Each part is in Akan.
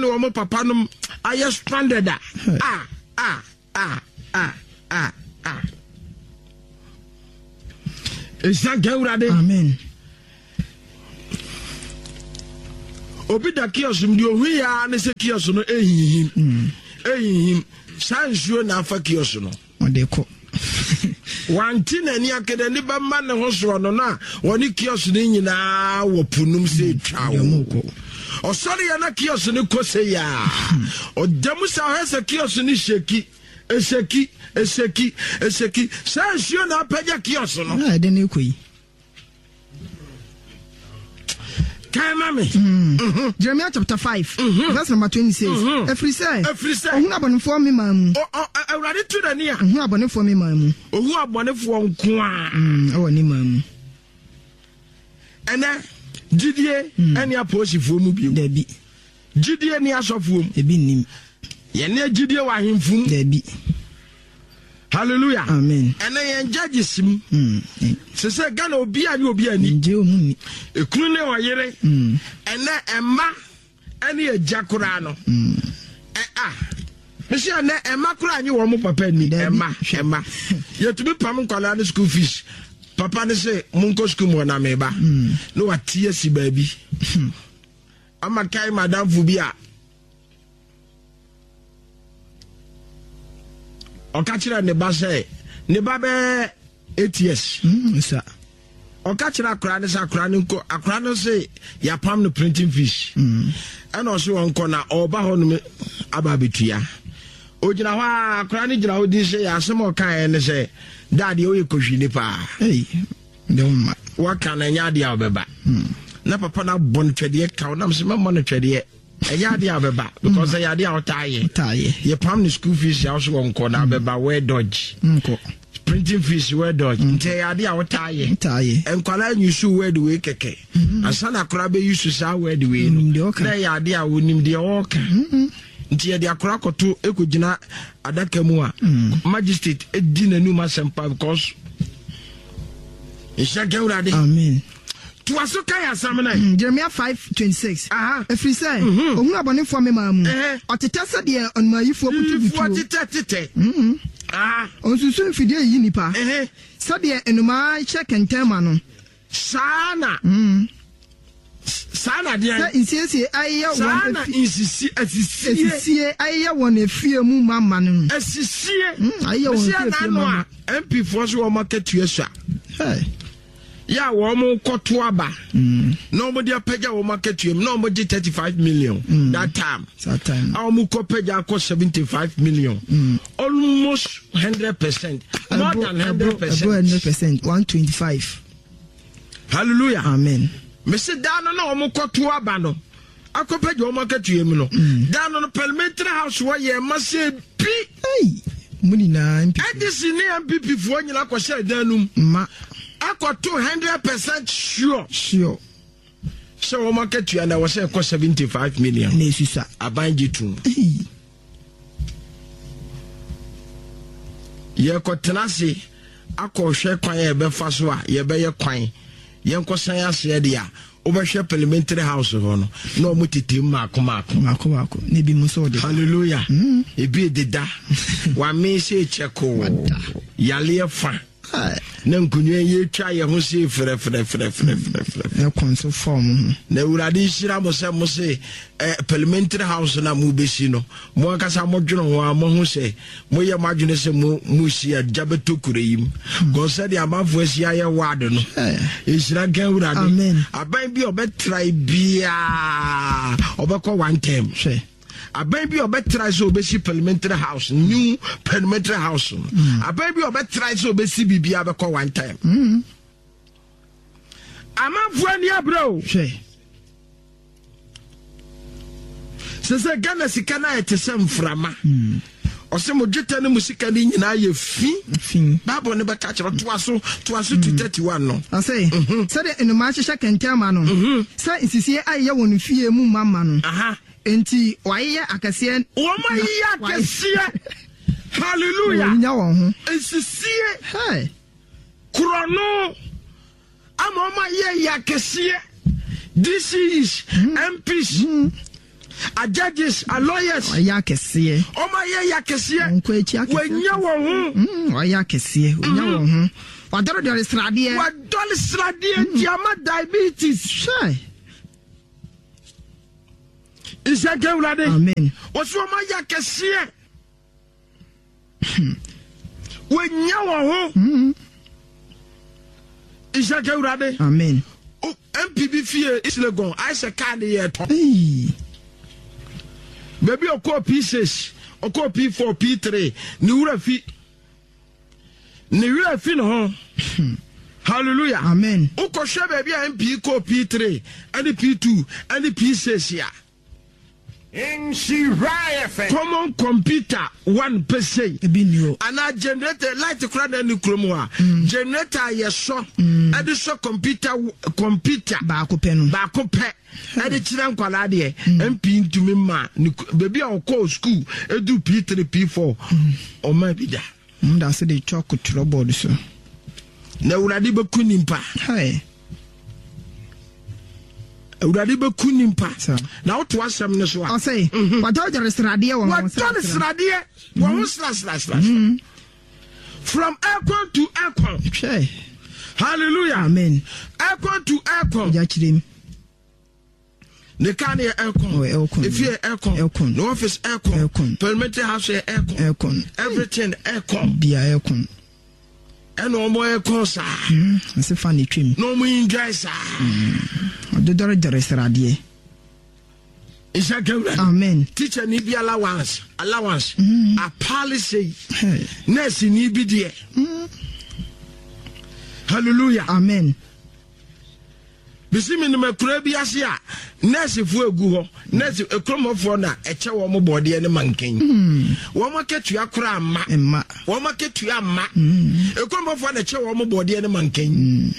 ne wɔn papa nom ayɛ stranded Esa Gawurade. Amen. Obi da kiosk ndi ohu ya ne se kiosk no ehihim. Sansuo na afa kiosk no. Odeko. Wanti na ni akede ni ba ma ne ho so no na woni kiosk ni nyina wo punum se twawo. Osori ya na kiosk ni kose ya. Odamu sa hesa kiosk ni sheki. Eseki. Sansuo na apaja kiosk no. Ah, de ne koyi. Jeremiah chapter 5 verse number 26. Every say ohun abonefo me mamu. Awurade tu da ni a. Ohun abonefo me mamu. Ohun abonefo nko a. O ni mamu. Ena jidie ene aposifo mu bi. Da bi. Jidie ni asofo mu. Ebi nim. Ye ne jidie wa hemfum. Da bi. Hallelujah. Amen. Ena yen judges mu. Se Ghana obi ani. Nje o mu ni. Ekunu ne oyere. Ena emma ene ejakura no. Mesi ene emma kura anyi wo mu papa ni. Emma. Ye to be pam kwala ne school fees. Papa ne say munko school mo na meba. No watie si baabi. Ama kai madam Fubia. Okachira ne ba say ne ba be 8 years. Sir. Okachira akra ne sa akra ne ko akra no say ya pam no printing fees. And also onko na oba ho no aba betua. Ojina ho akra ne jina ho di say asem okan ne say daddy o ye kohwini pa. Hey. De umma. Waka na nya dia obeba. Na papa na bon twede ka na me mo no twede. Enya dia obeba because ya dia otaye. Ye pam the school fees ya so onko na obeba we dodge. Nko. Printing fees we dodge. Nte ya dia otaye. Enkwala nyusu we the way keke. Asana kora be yusu sa we the way no. Na ya dia wonim de oka. Nti ya dia kora koto ekogina adaka mu a magistrate edi nanu masempa because Amen. To asoka ya samana. Jeremiah 5:26. Every say ohun abonefo me mamu. Oteta se de onmayifo kutubutu. Oteta. Onsusu fidie yi nipa. Se de enuma check entema no. Sana dia. Se insiesie aye won. Sana insisi aye won efie mu mama no. Asisie. Aye won efie mama. MP force wo market tuesa. Hey. Ya wo mo koto aba. No mo dia pega wo market tuem. No mo di 35 million that time. Our mo ko pega ko 75 million. Almost 100%. More than 100%. 125. Hallelujah. Amen. Me say down no mo koto aba no. Akopega wo market tuem no. Down no parliamentary house where ye must say bi. Hey. Muni na MPP. Edisi ni MPP fo nyina ko share danum. Ma. Ako 200% sure. So we market you and I was saying cost 75 million. Nesisa. Abanji tu. Ye ko tenase ako hwe kwan ye be fa so a ye be ye kwan. Ye nko san ase de a obehwe parliamentary house ho no. Na o mutiti mako. Ne bi muso de. Hallelujah. E bi deda. Wa me se cheko. Yale fa. Na nkunye ye twa ye ho se frɛ e konso form na urade hira mo se parliamentary house na mu besi no mo akasa mo dweno ho a mo ho se mo ye madwene se mo hia jabeto kureyim go se de amafo asia ye ward no e hira gan urade aban bi obetrai bia obekɔ one term hwe a baby or better try so be parliamentary house, new parliamentary house. A baby or better try so be CBB abeko one time. I'm a friend, bro. Se Ghana sikana ete sem frama. Ose mo jeta ne musika ni nyina ye fi. Bible ne be ka kire to aso 231 no. I say, say the enuma hye kentama no. Say insisi aye won fie mu mama no. Enti waye akase wo ma yi akase. Hallelujah. Nya won ho. Insisi hey. Krono ama ma ye akase. This is MPs. A judges, a lawyers. Yakese. Oh my yakese. Wenya wo ho. Yakese. Wenya wo ho. Wadoro dole sradie. Wadole sradie diama diabetes. Shy. Is that God? Amen. What's wrong my yakese? Wenya wo ho. Isaka urade. Amen. MPB fie Islegon Aisha card here top. Baby oko P6, oko P4, P3, ni wura fi no ho. Hallelujah. Amen. Oko hwe baby MP ko P3, and P2, and P6 ya. Common computer 1%. And I generator light crowd and Chroma. Generator yes so and so computer back pe. And the children quality and pin to me ma baby I'll call school do P3 P4 or maybe that. That's the chocolate trouble so. Now already be kunimpa. Hey. Uradi be kunimpa. Now to us some so I say what do the radio what is radio one slash from aircon to aircon. Hallelujah. Amen. Aircon to aircon. Jachim. The can hear aircon. If you aircon, no office aircon, permanent house aircon, everything aircon. Be aircon. And no more aircon, sir. It's a funny trim. No more in guys, sir. The director is radio. Amen. Teacher need be allowance. A policy. Nurse need be there. Hallelujah. Amen. Bisi me no makura bi ase a nurse fu egu ho nurse ekromofo na eche wo mo bode ne manken wo maketu akura amma wo maketu amma ekromofo na eche wo mo bode ne manken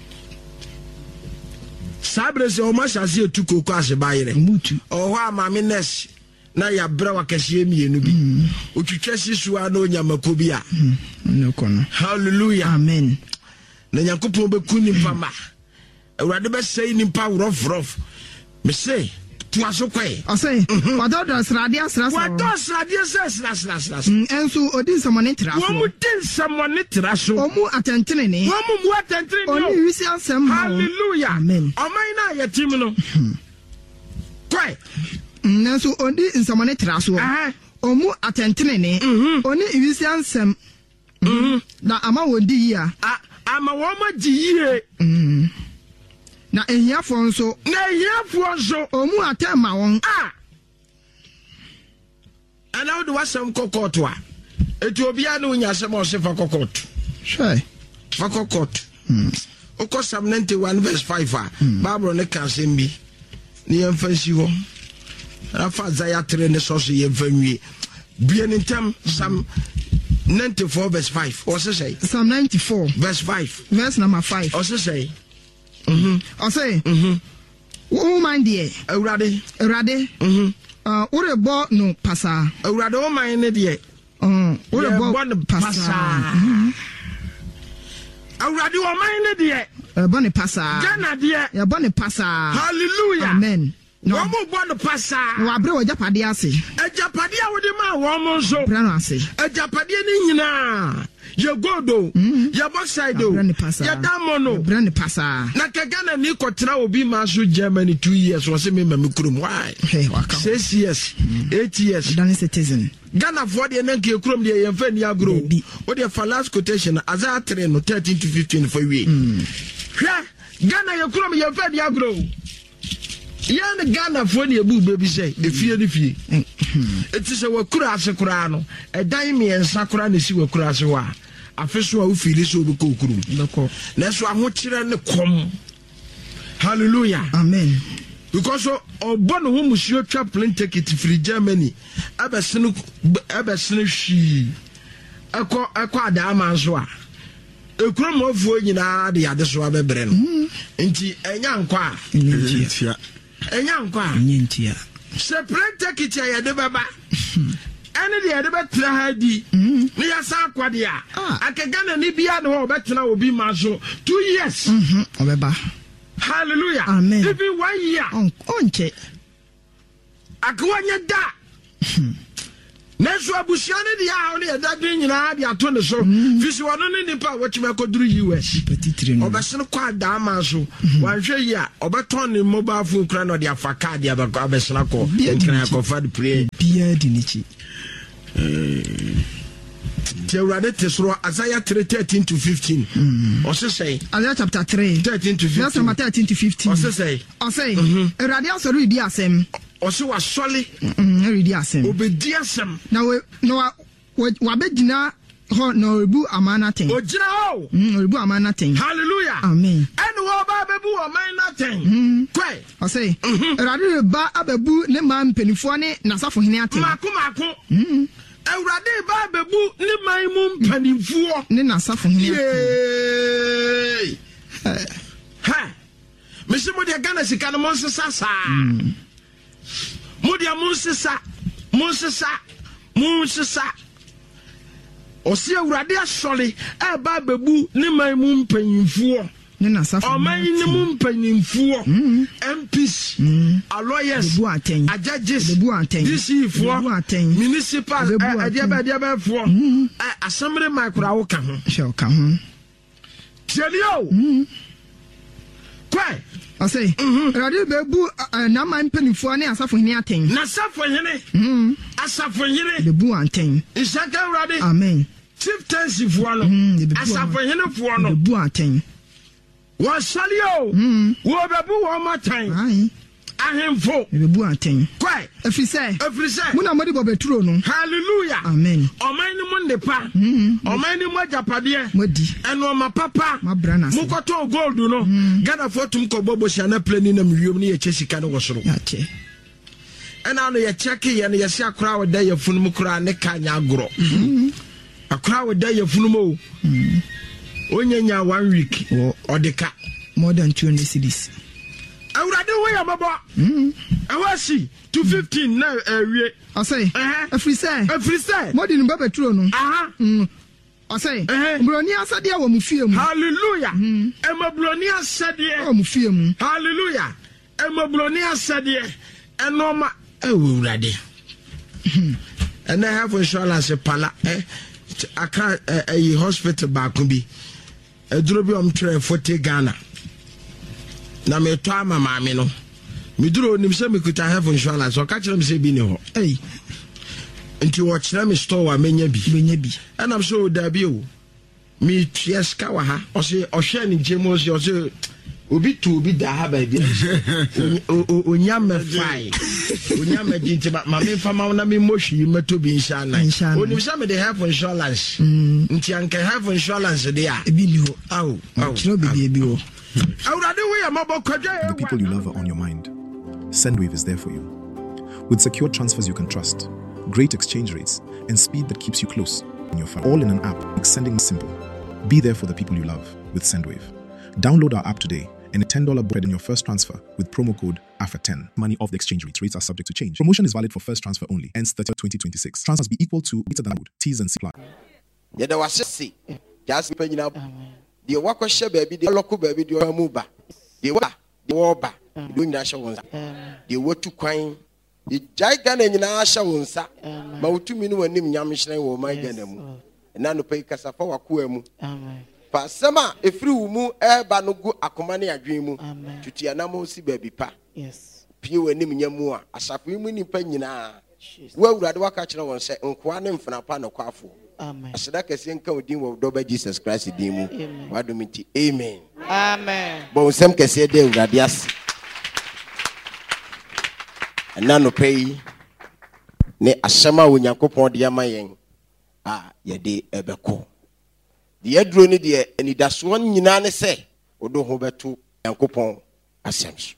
sabre se o ma shase etukoko ase bayire mutu o ho ama me nurse na ya bra wakase mienu bi otwitwa sisuwa na onyamako bi a hallelujah. Amen. Na Yakupon be kunimpa ma Urade be say nimpa rough. Me say to asokwe. I say what does radio sras? What does radio sras? Enso odin someone traso. Wo mu din someone traso. Omu atentene ne. Wo mu atentene ne. Oni wisi asem. Hallelujah. Amen. Omai na ya team no. Koi. Enso odin someone traso. Omu atentene ne. Oni wisi asem. Na ama wondi ya. Ama wo ma giye. Na ehiafo nso omu atema won ana wo de wasam kokoto a Ethiopia na unya asem o se fa kokoto fa kokoto oko Psalm 91 verse 5 a Bible ne kan sem bi ne yemfansi ho rafa Isaiah 3 ne so so yemfanwie bia ne ntam Psalm 94 verse 5 or say Psalm 94 verse 5 verse number 5 or say I say wo mind there Urade ore bo no pasa Urade wo mind ne there ore bo no pasa Urade wo mind ne there bo ne pasa Ghana there ya bo ne pasa hallelujah amen no mo bo no pasa wa bre wo japade ase ejapade a wo de ma wo mo nso bre no ase ejapade ni nyina ye godo ye boxido ye damono bre ne pasa na kagana ni kotra obi ma so Germany 2 years was me mamikurum why 6 years 8 years dan citizen Ghana for the nanke kurum de ye fa ni agro what the last quotation Isaiah 3 no 13 to 15 for we hwa Ghana ye kurum ye fa ni agro yan Ghana for the ebu baby say e fie ni fie it is a wakura ase kura no e dan me ensa kura na si wakura ase wa afeso a wo fili so be kokurum na so aho kire ne kom hallelujah amen because obo no ho musio twa plane ticket free Germany abesene hwi ekọ adama so a ekurum ofuo nyina de yade so abebre no nti enya nkwa Nyentia. Se plane ticket ya yade baba ene de yade betra ha di ne ya sa akwade a akagana ni bia no obetena obi ma so 2 years Obeba. hallelujah amen even 1 year onche akwanya da neso abusiane de ya ne yada din nyina de ato ne so fisi wono ne nipa wachima koduru US obesene kwa da ma so wanhwe yi a obeton ne mobile phone kra no de afa card ya abesena ko nkran ko fa de pray bia di nichi Tiawrade tesoro Isaiah 3:13 to 15. Ose say Isaiah chapter 3 13 to 15. Verse number 13 to 15. Ose say Erade asori di asem. Ose wa sole Eredi asem. Obedi asem. Na wa begina ho na orebu amana ten. Ojina ho. Orebu amana ten. Hallelujah. Amen. Enu wo ba bebu amana ten. Kwai. Ose Erade ba abebu ne ma mpenifo ne nasafo hene aten. Mako. Ewurade ba bebu ne man mu mpanimfuo ne nasafo hene aten. Ha. Mesi mo de Ghana sika no monsesa sa. Mo de monsesa. Osi Ewurade asole e ba bebu ne man mu mpanimfuo. Ne nasafo. Oman ne mu mpanimfuo. MPs, lawyers, judges, DC for municipal for assembly micro wo ka ho. Sure ka ho. Tielio. Kwai. I say, Radio Bebu, na man penifo ne asafo hene aten. Na asafo hene. Asafo hene. Bebu aten. Isaka Urade. Amen. Chief Tensi for no. Asafo hene for no. Bebu aten. Wa salio. Wo bebu wo matan. Ai. Ahemfo. Bebu aten. Kwai. Efrise. Muna modi bobeturo no. Hallelujah. Amen. Oman ni munde pa. Oman ni mo japade. Modi. Eno ma papa. Ma brana. Mukoto gold no. Gada fotum ko bobo sia na plani na miwom ne ye chesika no wosoro. Ya che. Ena no ye check ye ne ye se akora woda ye funum kora ne kanya agoro. Akora woda ye funum o. Onyanya 1 week. Odeka more than 200 cities. Awurade wo ya mabo. Awasi 215 na awie. I say, Efrise. More than bebeturo no. I say, Broni asade wo mu fie mu. Hallelujah. Emabroni asade wo mu fie mu. Hallelujah. Emabroni asade enoma Awurade. And I have insurance pala aka a hospital back bi. Eduro bi omtre 40 Ghana. Na me to ama maame no. Me duro nim se me kuta have insurance. O ka kire me se bi ne ho. Nti wo kire me store wa menya bi. And I'm so da bi o. Me tieska wa ha. O se o hwe ne jemo o se obi tu obi da ha ba bi. Onyame fai. Onyame jinti ma me fama na me mohwi meto bi insha Allah. Onim se me de have insurance. Nti anka have insurance de a. Ebi ni ho. Aw. Kiro bi bi ho. The people you love are on your mind. Sendwave is there for you. With secure transfers you can trust, great exchange rates, and speed that keeps you close in your family. All in an app makes sending simple. Be there for the people you love with Sendwave. Download our app today and a $10 bread in your first transfer with promo code AFA10. Money off the exchange rate. Rates are subject to change. Promotion is valid for first transfer only. Ends 30th 2026. Transfers be equal to greater than would. T's and C apply. Yeah, there was see. Just paying up. The wako she baby, the local baby, the muba. The waba, doing that show. The water quine, the gigan and Nasha wonsa. But 2 minutes when him Yamishan will my ganemu. And none pay Casafa Kuemu. Pasama, a free mu, air banugu, akomani a dream to Tianamo si baby pa. Yes. Pure and Nimua, a saprimini penina. Well, Radwaka one say, Unquanem from a pan of quaffle. Amen. Asadaka senka odin wo doba Jesus Christ dimu. Wadomiti. Amen. Amen. Bon sem kese de urade ase. Anano pay ne asema onyankopon de amayen. Ye de ebeko. De aduro ne de anidaso nyina ne se odo ho beto yankopon asemso.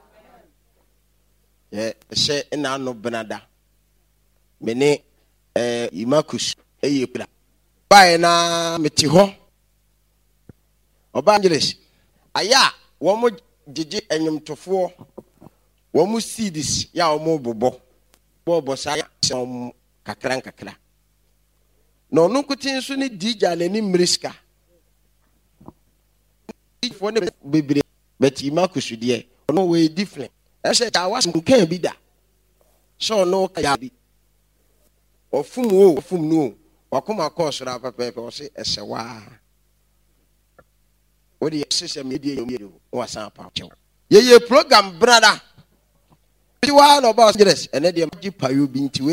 Ye she na no benada. Mene imakus eyepla bae na meti ho Evangelist aya wo mo gege enyumtofo wo mo seeds ya wo mo bobo sa ya kakra no no kutin so ne dija na ni mriska fo ne bebre beti makusu de no we different e se ta was nkan bi da so no ka bi ofum no wakoma kosura papa o se esewa o de system media yo wasan pa chew ye program brother bi wa no ba yes ene de magi payo bi nti